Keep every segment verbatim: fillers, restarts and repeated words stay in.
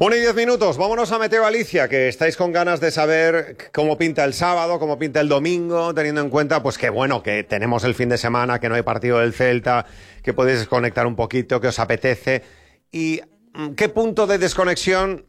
Una y diez minutos, vámonos a Meteo Galicia, que estáis con ganas de saber cómo pinta el sábado, cómo pinta el domingo, teniendo en cuenta pues que bueno, que tenemos el fin de semana, que no hay partido del Celta, que podéis desconectar un poquito, que os apetece. ¿Y qué punto de desconexión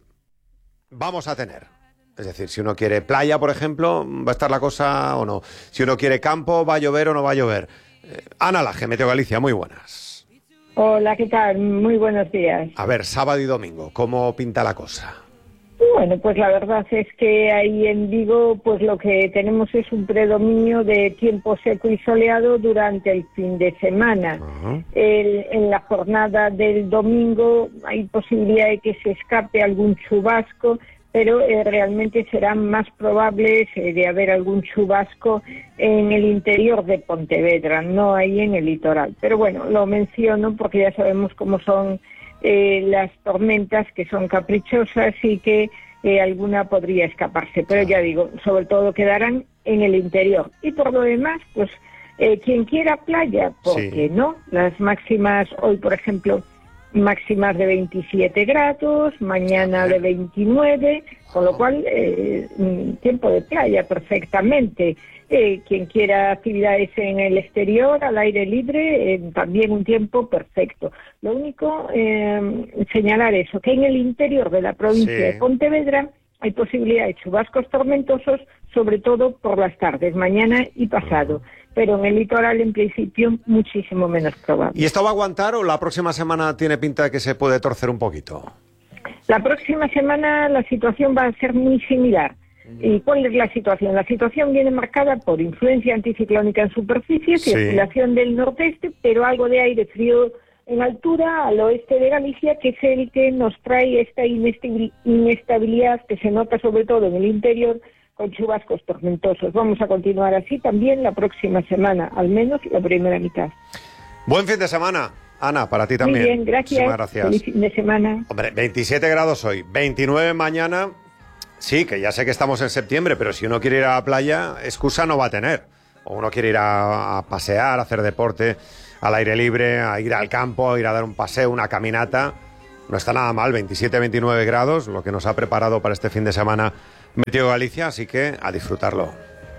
vamos a tener? Es decir, si uno quiere playa, por ejemplo, ¿va a estar la cosa o no? Si uno quiere campo, ¿va a llover o no va a llover? Eh, Ana Laje, Meteo Galicia, muy buenas. Hola, ¿qué tal? Muy buenos días. A ver, sábado y domingo, ¿cómo pinta la cosa? Bueno, pues la verdad es que ahí en Vigo pues lo que tenemos es un predominio de tiempo seco y soleado durante el fin de semana. Uh-huh. El, en la jornada del domingo hay posibilidad de que se escape algún chubasco, pero eh, realmente serán más probables eh, de haber algún chubasco en el interior de Pontevedra, no ahí en el litoral. Pero bueno, lo menciono porque ya sabemos cómo son eh, las tormentas, que son caprichosas y que eh, alguna podría escaparse. Pero ya digo, sobre todo quedarán en el interior. Y por lo demás, pues eh, quien quiera playa, ¿por Sí. qué no? Las máximas hoy, por ejemplo, máximas de veintisiete grados, mañana de veintinueve, con lo cual eh, tiempo de playa perfectamente. Eh, quien quiera actividades en el exterior, al aire libre, eh, también un tiempo perfecto. Lo único, eh, señalar eso, que en el interior de la provincia Sí. de Pontevedra hay posibilidad de chubascos tormentosos, sobre todo por las tardes, mañana y pasado. Pero en el litoral, en principio, muchísimo menos probable. ¿Y esto va a aguantar o la próxima semana tiene pinta de que se puede torcer un poquito? La próxima semana la situación va a ser muy similar. ¿Y cuál es la situación? La situación viene marcada por influencia anticiclónica en superficie, Sí. circulación del nordeste, pero algo de aire frío en altura al oeste de Galicia, que es el que nos trae esta inestabil- inestabilidad que se nota sobre todo en el interior, con chubascos tormentosos. Vamos a continuar así también la próxima semana, al menos la primera mitad. Buen fin de semana, Ana, para ti también. Muy bien, gracias. Muchísimas gracias. Feliz fin de semana. Hombre, veintisiete grados hoy, veintinueve mañana. Sí, que ya sé que estamos en septiembre, pero si uno quiere ir a la playa, excusa no va a tener. O uno quiere ir a, a pasear, a hacer deporte al aire libre, a ir al campo, a ir a dar un paseo, una caminata. No está nada mal, veintisiete, veintinueve grados, lo que nos ha preparado para este fin de semana Meteo Galicia, así que a disfrutarlo.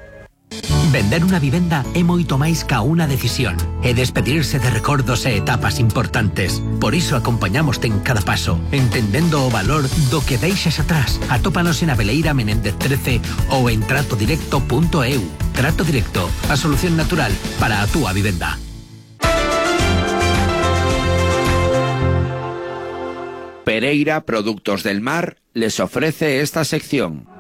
Vender unha vivenda é moito máis ca unha decisión. É despedirse de recordos e etapas importantes. Por iso acompañamoste en cada paso, entendendo o valor do que deixas atrás. Atópanos en Aveleira Menéndez trece ou en trato directo punto e u. Trato Directo, a solución natural para a túa vivenda. Pereira Productos del Mar les ofrece esta sección.